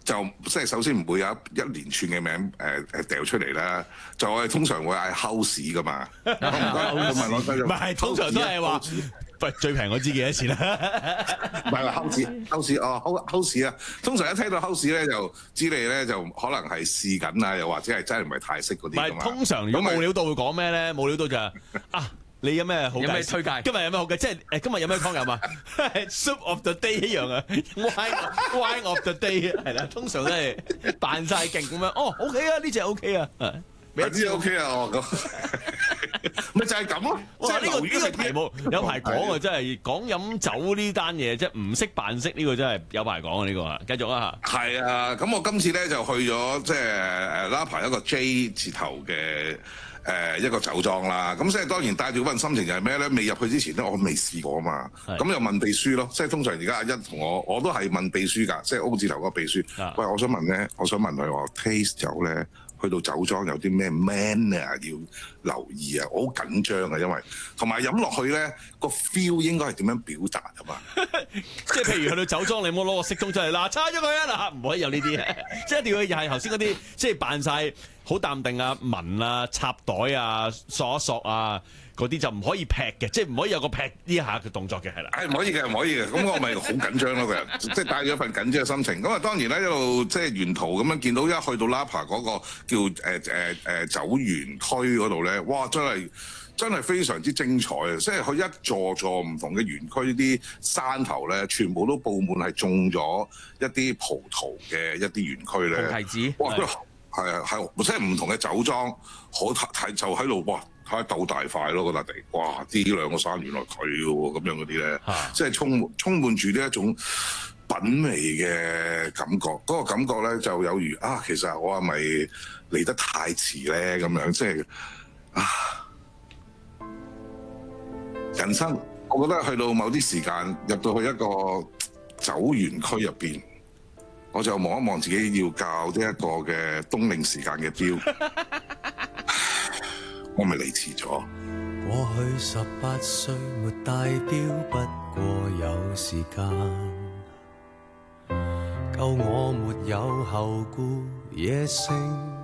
就即係首先唔會有一連串嘅名掉出嚟啦，就我哋通常會嗌 house 噶嘛，唔該，我問我唔係通常都係話，喂最平我知幾多錢啦？ 唔係話 house 哦 house 啊，通常一聽到 house 咧就知你咧就可能係試緊啊，又或者係真係唔係太識嗰啲㗎嘛。 通常如果冇料到會講咩咧？冇料到就啊！你有咩好介紹？ 有咩推介？ 今日有咩好嘅？即係今日有咩湯飲啊？Soup of the day 一樣啊，wine of the day 係啦，通常都係扮晒勁咁樣。哦，OK 啊，呢隻 OK 啊， 呢隻 OK 啊，咁咪就係咁咯。 哇！呢個題目有排講啊， 係真係講飲酒呢單嘢，即係唔識扮識呢個真係有排講啊！呢個啊，繼續啊嚇。 係啊，咁我今次咧就去咗即係拉排一個 J 字頭嘅。一個酒莊啦，咁即係當然帶住嗰份心情就係咩咧？未入去之前咧，我未試過啊嘛，咁又問秘書咯，即係通常而家阿一同我都係問秘書㗎，即係 O 字頭嗰個秘書。喂，我想問佢話 taste 酒咧，去到酒莊有啲咩 manner 要留意啊？我好緊張啊，因為同埋飲落去咧個 feel 應該係點樣表達啊嘛？ 即係譬如去到酒莊，你唔好攞個色盅出嚟嗱，叉咗佢啊嗱，唔可以有呢啲，即係一定要又係頭先嗰啲，即係扮晒好淡定啊、聞啊、插袋啊、索一索啊嗰啲就唔可以劈嘅，即係唔可以有個劈呢下嘅動作嘅，係啦。 唔可以嘅，唔可以嘅，咁我咪好緊張咯，個人即係帶咗一份緊張嘅心情。咁啊，當然咧一路即係沿途咁樣見到一去到 Napa 嗰個叫酒園區嗰度咧，哇！真係非常之精彩啊！即係佢一座座唔同嘅園區啲山頭咧，全部都佈滿係種咗一啲葡萄嘅一啲園區咧。 提子， 哇！係啊，即係唔同嘅酒莊，好睇就喺度哇！睇下鬥大塊咯，嗰笪地，哇！呢兩個山原來佢嘅喎，咁樣嗰啲咧，即係充滿住呢一種品味嘅感覺。嗰個感覺咧就有如啊，其實我係咪嚟得太遲咧？咁樣即係啊，人生我覺得去到某啲時間入到去一個酒園區入邊，我就望一望自己要校呢一個嘅冬令時間嘅錶。我咪嚟遲咗。 過去18歲沒戴錶，不過有時間夠我沒有後顧，野性